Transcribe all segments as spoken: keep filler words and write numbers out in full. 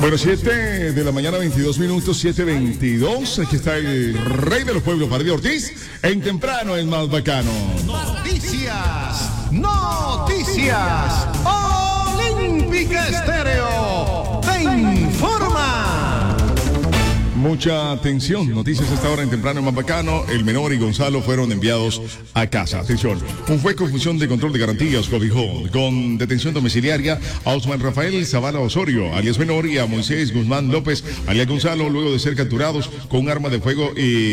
Bueno, siete de la mañana, veintidós minutos, siete veintidós. Aquí está el rey de los pueblos, Farideh Ortiz. En temprano es más bacano. Noticias, noticias. Olímpica Estéreo te informa. Mucha atención, noticias a esta hora en temprano en más bacano. El menor y Gonzalo fueron enviados a casa. Atención, un juez con función de control de garantías cobijó con detención domiciliaria a Osman Rafael Zavala Osorio, alias Menor, y a Moisés Guzmán López, alias Gonzalo, luego de ser capturados con un arma de fuego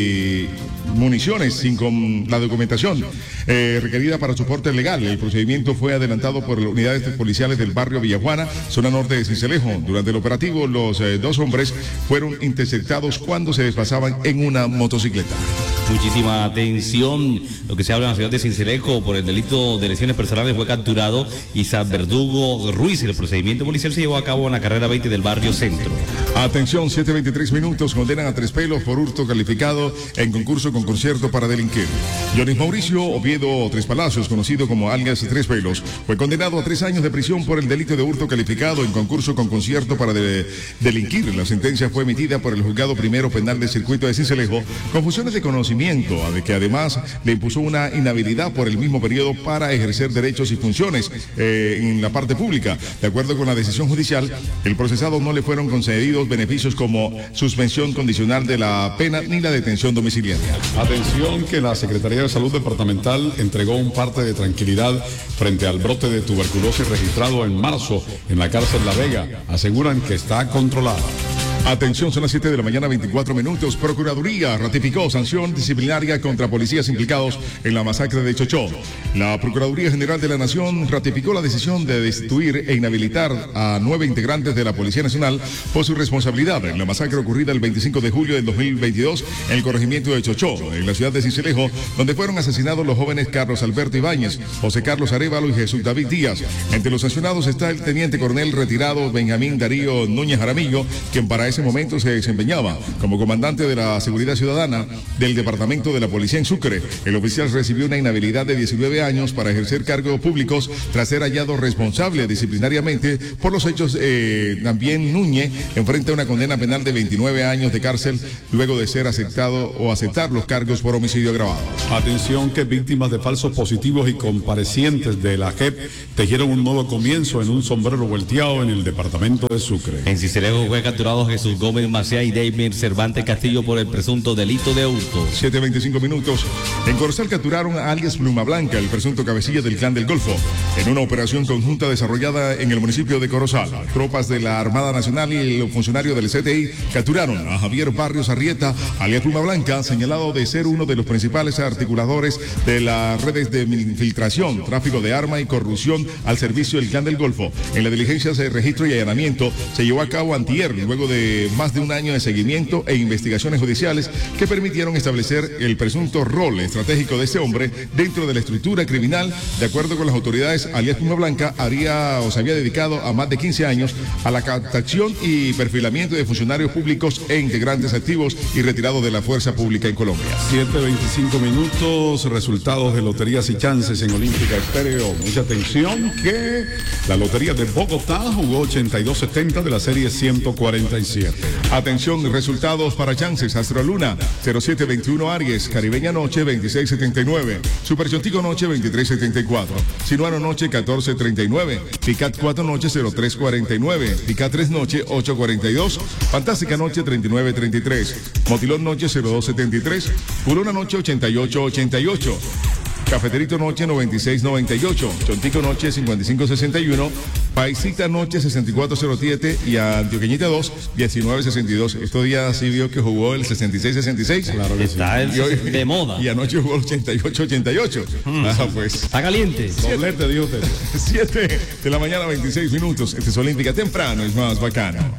y municiones sin con la documentación eh, requerida para su porte legal. El procedimiento fue adelantado por las unidades policiales del barrio Villajuana, zona norte de Sincelejo. Durante el operativo, los eh, dos hombres fueron interceptados cuando se desplazaban en una motocicleta. Muchísima atención. Lo que se habla en la ciudad de Sincelejo por el delito de lesiones personales fue capturado Isaac Verdugo Ruiz. El procedimiento policial se llevó a cabo en la carrera veinte del barrio Centro. Atención, siete veintitrés minutos. Condenan a Tres Pelos por hurto calificado en concurso con concierto para delinquir. Jonis Mauricio Oviedo Tres Palacios, conocido como alias Tres Pelos, fue condenado a tres años de prisión por el delito de hurto calificado en concurso con concierto para de, delinquir. La sentencia fue emitida por el juzgado primero penal del circuito de Sincelejo con funciones de conocimiento, de que además le impuso una inhabilidad por el mismo periodo para ejercer derechos y funciones eh, en la parte pública. De acuerdo con la decisión judicial, el procesado no le fueron concedidos beneficios como suspensión condicional de la pena ni la detención domiciliaria. Atención, que la Secretaría de Salud Departamental entregó un parte de tranquilidad frente al brote de tuberculosis registrado en marzo en la cárcel La Vega. Aseguran que está controlada. Atención, son las siete de la mañana, veinticuatro minutos. Procuraduría ratificó sanción disciplinaria contra policías implicados en la masacre de Chochó. La Procuraduría General de la Nación ratificó la decisión de destituir e inhabilitar a nueve integrantes de la Policía Nacional por su responsabilidad en la masacre ocurrida el veinticinco de julio del dos mil veintidós en el corregimiento de Chochó, en la ciudad de Sincelejo, donde fueron asesinados los jóvenes Carlos Alberto Ibáñez, José Carlos Arévalo y Jesús David Díaz. Entre los sancionados está el teniente coronel retirado Benjamín Darío Núñez Jaramillo, quien para ese momento se desempeñaba como comandante de la Seguridad Ciudadana del Departamento de la Policía en Sucre. El oficial recibió una inhabilidad de diecinueve años para ejercer cargos públicos tras ser hallado responsable disciplinariamente por los hechos. Eh, también Núñez enfrenta una condena penal de veintinueve años de cárcel luego de ser aceptado o aceptar los cargos por homicidio agravado. Atención, que víctimas de falsos positivos y comparecientes de la J E P tejieron un nuevo comienzo en un sombrero volteado en el departamento de Sucre. En Sincelejo fue capturado Jesús Gómez Macía y David Cervantes Castillo por el presunto delito de hurto. siete veinticinco minutos. En Corozal capturaron a alias Pluma Blanca, el presunto cabecilla del Clan del Golfo, en una operación conjunta desarrollada en el municipio de Corozal. Tropas de la Armada Nacional y los funcionarios del C T I capturaron a Javier Barrios Arrieta, alias Pluma Blanca, señalado de ser uno de los principales articuladores de las redes de infiltración, tráfico de armas y corrupción al servicio del Clan del Golfo. En la diligencia de registro y allanamiento se llevó a cabo antier, luego de más de un año de seguimiento e investigaciones judiciales que permitieron establecer el presunto rol estratégico de este hombre dentro de la estructura criminal. De acuerdo con las autoridades, alias Pluma Blanca haría o se había dedicado a más de quince años a la captación y perfilamiento de funcionarios públicos e integrantes activos y retirados de la fuerza pública en Colombia. siete veinticinco minutos, resultados de loterías y chances en Olímpica Estéreo. Mucha atención, que la lotería de Bogotá jugó ochenta y dos setenta de la serie ciento cuarenta y siete. Atención, resultados para chances. Astroluna cero siete veintiuno Aries, Caribeña Noche veintiséis setenta y nueve, Super Chontico Noche veintitrés setenta y cuatro, Sinuano Noche catorce treinta y nueve, Picat cuatro Noche cero tres cuarenta y nueve, Picat tres Noche ocho cuarenta y dos, Fantástica Noche treinta y nueve treinta y tres, Motilón Noche cero dos setenta y tres, Purona Noche ochenta y ocho ochenta y ocho, Cafeterito Noche noventa y seis noventa y ocho, Chontico Noche cincuenta y cinco sesenta y uno, Paisita Noche sesenta y cuatro cero siete y Antioqueñita dos diecinueve sesenta y dos. Estos días sí vio que jugó el sesenta y seis sesenta y seis. Claro que está sí. el de moda. Y anoche jugó el ochenta y ocho ochenta y ocho. Mm. Ah, pues. Está caliente. Doblete, dios siete de la mañana, veintiséis minutos. Este es Olímpica temprano, es más bacano.